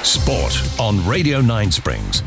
Sport on Radio 9 Springs,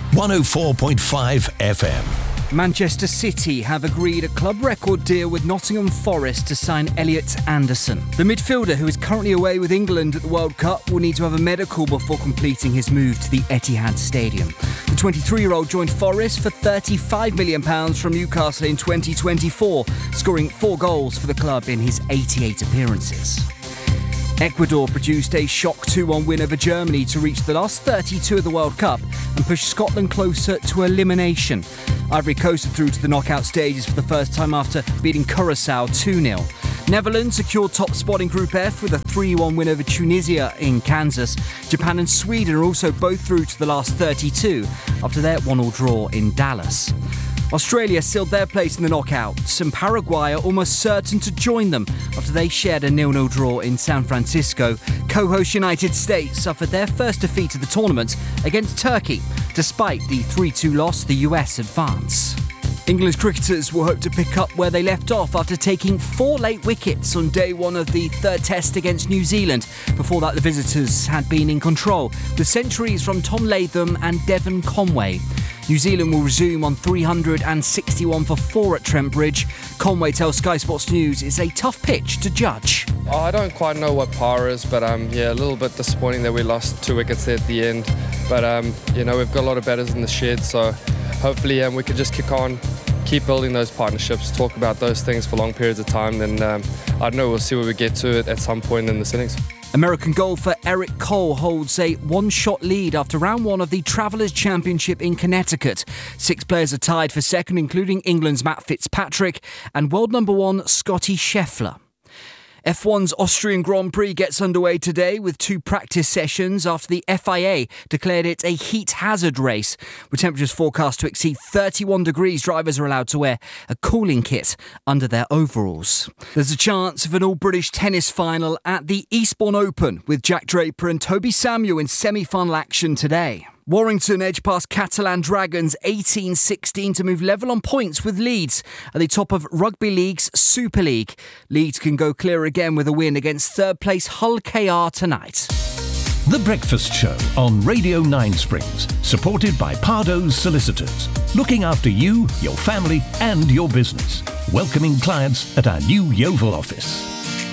104.5 FM. Manchester City have agreed a club record deal with Nottingham Forest to sign Elliot Anderson. The midfielder, who is currently away with England at the World Cup, will need to have a medical before completing his move to the Etihad Stadium. The 23-year-old joined Forest for £35 million from Newcastle in 2024, scoring 4 goals for the club in his 88 appearances. Ecuador produced a shock 2-1 win over Germany to reach the last 32 of the World Cup and push Scotland closer to elimination. Ivory Coast are through to the knockout stages for the first time after beating Curaçao 2-0. Netherlands secured top spot in Group F with a 3-1 win over Tunisia in Kansas. Japan and Sweden are also both through to the last 32 after their 1-1 draw in Dallas. Australia sealed their place in the knockouts, and Paraguay are almost certain to join them after they shared a 0-0 draw in San Francisco. Co-host United States suffered their first defeat of the tournament against Turkey. Despite the 3-2 loss, the US advance. England's cricketers will hope to pick up where they left off after taking 4 late wickets on day 1 of the third test against New Zealand. Before that, the visitors had been in control, with centuries from Tom Latham and Devon Conway. New Zealand will resume on 361 for 4 at Trent Bridge. Conway tells Sky Sports News it's a tough pitch to judge. I don't quite know what par is, but a little bit disappointing that we lost 2 wickets there at the end. But we've got a lot of batters in the shed, so hopefully we can just kick on, keep building those partnerships, talk about those things for long periods of time. Then I don't know, we'll see where we get to it at some point in this innings. American golfer Eric Cole holds a 1-shot lead after round 1 of the Travellers' Championship in Connecticut. 6 players are tied for second, including England's Matt Fitzpatrick and world number 1 Scottie Scheffler. F1's Austrian Grand Prix gets underway today with 2 practice sessions after the FIA declared it a heat hazard race. With temperatures forecast to exceed 31 degrees, drivers are allowed to wear a cooling kit under their overalls. There's a chance of an all-British tennis final at the Eastbourne Open with Jack Draper and Toby Samuel in semi-final action today. Warrington edge past Catalan Dragons 18-16 to move level on points with Leeds at the top of Rugby League's Super League. Leeds can go clear again with a win against third place Hull KR tonight. The Breakfast Show on Radio 9 Springs, supported by Pardo's Solicitors, looking after you, your family and your business. Welcoming clients at our new Yeovil office.